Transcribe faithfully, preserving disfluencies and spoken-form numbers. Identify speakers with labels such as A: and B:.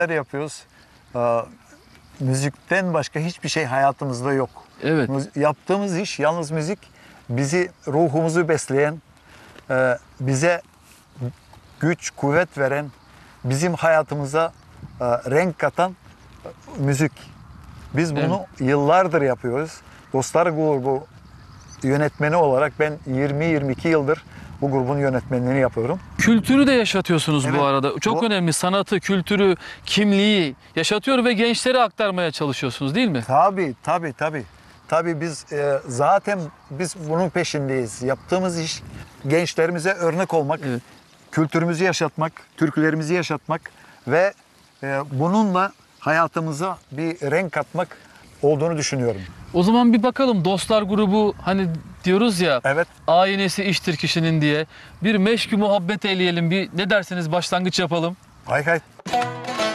A: yapıyoruz. Ee, müzikten başka hiçbir şey hayatımızda yok.
B: Evet.
A: Müz- Yaptığımız iş yalnız müzik, bizi, ruhumuzu besleyen, e, bize güç, kuvvet veren, bizim hayatımıza e, renk katan e, müzik. Biz bunu yıllardır yapıyoruz. Dostlar Grubu yönetmeni olarak ben yirmi yirmi iki yıldır bu grubun yönetmenliğini yapıyorum.
B: Kültürü de yaşatıyorsunuz
A: Evet.
B: bu arada. Çok
A: Bu-
B: önemli. Sanatı, kültürü, kimliği yaşatıyor ve gençlere aktarmaya çalışıyorsunuz değil mi?
A: Tabii, tabii, tabii. Tabii biz e, zaten biz bunun peşindeyiz. Yaptığımız iş gençlerimize örnek olmak,
B: Evet.
A: kültürümüzü yaşatmak, türkülerimizi yaşatmak ve e, bununla hayatımıza bir renk katmak olduğunu düşünüyorum.
B: O zaman bir bakalım Dostlar Grubu, hani diyoruz ya,
A: Evet.
B: ayinesi iştir kişinin diye. Bir meşk-i muhabbet eyleyelim. Bir ne dersiniz, başlangıç yapalım.
A: Hay hay,